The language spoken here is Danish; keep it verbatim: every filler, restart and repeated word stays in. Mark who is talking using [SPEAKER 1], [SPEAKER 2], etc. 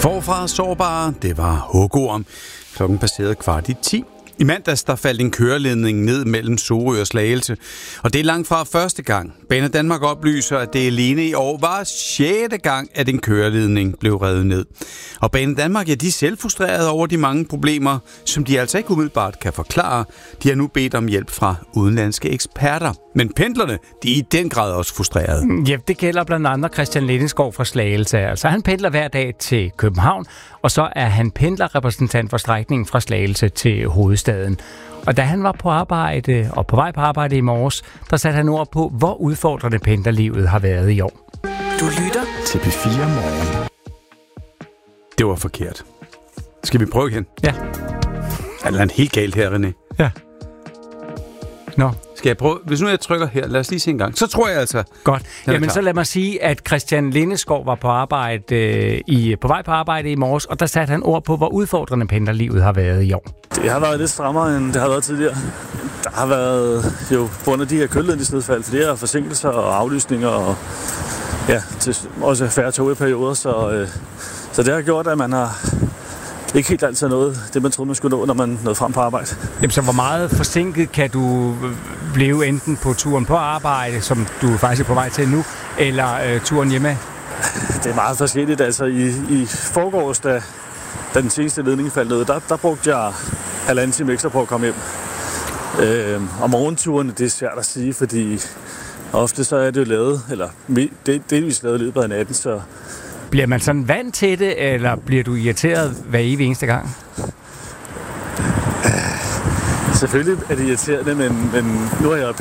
[SPEAKER 1] Forfra sårbare, det var hugorm. Klokken passerede kvart i ti. I mandags der faldt en køreledning ned mellem Sorø og Slagelse, og det er langt fra første gang. Banedanmark oplyser, at det alene i år var sjette gang, at en køreledning blev revet ned. Og Banedanmark, ja, de er selv frustrerede over de mange problemer, som de altså ikke umiddelbart kan forklare. De har nu bedt om hjælp fra udenlandske eksperter. Men pendlerne, de er i den grad også frustrerede.
[SPEAKER 2] Ja, det gælder blandt andet Christian Lindeskov fra Slagelse. Altså, han pendler hver dag til København, og så er han pendlerrepræsentant for strækningen fra Slagelse til hovedstaden. Og da han var på arbejde og på vej på arbejde i morges, der satte han ord på, hvor udfordrende pendlerlivet har været i år.
[SPEAKER 3] Du lytter
[SPEAKER 1] til P fire Morgen. Det var forkert. Skal vi prøve igen?
[SPEAKER 2] Ja.
[SPEAKER 1] Er han helt galt her, René?
[SPEAKER 2] Ja. Nå.
[SPEAKER 1] Skal jeg prøve? Hvis nu jeg trykker her, lad os lige se en gang. Så tror jeg altså...
[SPEAKER 2] Godt. Jamen så lad mig sige, at Christian Lindeskov var på arbejde øh, i på vej på arbejde i morges, og der satte han ord på, hvor udfordrende pendlerlivet har været i år.
[SPEAKER 4] Det har været lidt strammere, end det har været tidligere. Der har været jo på grund af de her køledningsnedfald, flere forsinkelser og aflysninger, og ja, til, også færre tog i perioder, så, øh, så det har gjort, at man har ikke helt altid nået det, man troede, man skulle nå, når man nåede frem på arbejde.
[SPEAKER 2] Jamen, så hvor meget forsinket kan du blive enten på turen på arbejde, som du faktisk er på vej til nu, eller øh, turen hjemme?
[SPEAKER 4] Det er meget forskelligt. Altså i, i forgårs, da, da den seneste ledning faldt ned, der, der brugte jeg halvanden time ekstra på at komme hjem. Øh, og morgenturene, det er svært at sige, fordi ofte så er det jo lavet, eller det, delvis lavet i løbet af natten, så...
[SPEAKER 2] Bliver man sådan vant til det, eller bliver du irriteret hver evig eneste gang?
[SPEAKER 4] Selvfølgelig er det irriterende, men, men nu har jeg